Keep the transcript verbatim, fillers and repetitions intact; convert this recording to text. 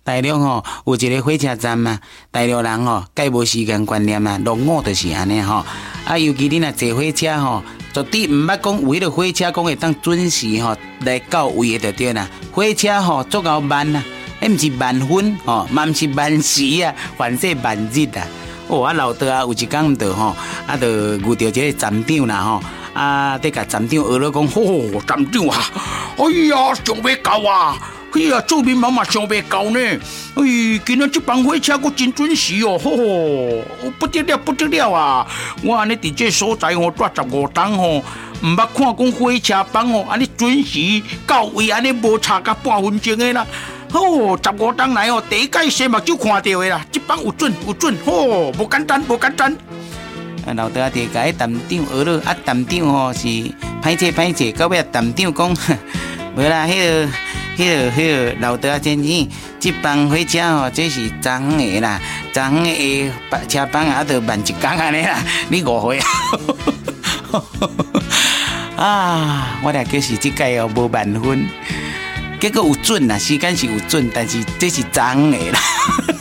大陆吼有一个火车站嘛，大陆人吼介无时间观念啊，落伍就是安尼吼。啊，尤其你若坐火车吼，绝对毋捌讲有迄个火车讲会当准时吼来到位的就对啦。火车吼足够慢啊，迄毋是慢分吼，嘛毋是慢时啊，凡说慢日啊。哦，啊老倒啊，有一工毋着吼，啊着遇到一个站长啦吼。啊！得甲站长学了讲，吼、哦，站长啊，哎呀，上袂到啊！哎呀，做面妈妈上袂到呢。哎，今仔这班火车阁真准时哦，吼、哦，不得了，不得了啊！我安尼伫这所在吼，住十五栋吼，毋捌看讲火车班吼，安尼准时到位，安尼无差甲半分钟的啦。哦，十五栋来哦，第一届生目睭看到的啦，这班有准有准，吼、哦，无简单无简单。啊，老弟啊，伫甲迄站长学了，啊，站长吼是歹势歹势，到尾站长讲，无啦，迄、那个、迄、那个、迄个老弟啊，先生，这班火车吼，这是昨昏的啦，昨昏的车班啊，着慢一工安尼啦，你误会啊！啊，我俩就是这届哦，无慢分，结果有准啦，时间是有准，但是这是昨昏的啦。